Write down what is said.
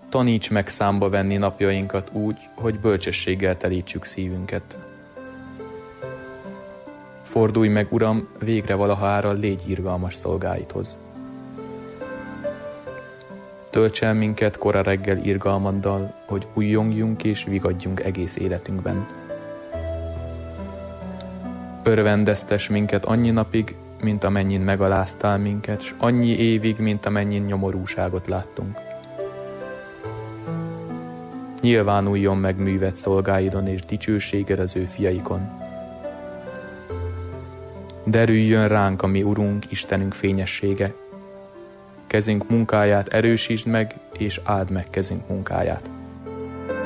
Taníts meg számba venni napjainkat úgy, hogy bölcsességgel telítsük szívünket. Fordulj meg, Uram, végre valahára légy irgalmas szolgáidhoz. Tölts el minket kora reggel irgalmaddal, hogy újjongjunk és vigadjunk egész életünkben. Örvendeztes minket annyi napig, mint amennyin megaláztál minket, s annyi évig, mint amennyin nyomorúságot láttunk. Nyilvánuljon meg műved szolgáidon és dicsőséged az ő fiaikon. Derüljön ránk a mi Urunk, Istenünk fényessége. Kezünk munkáját erősítsd meg, és áld meg kezünk munkáját.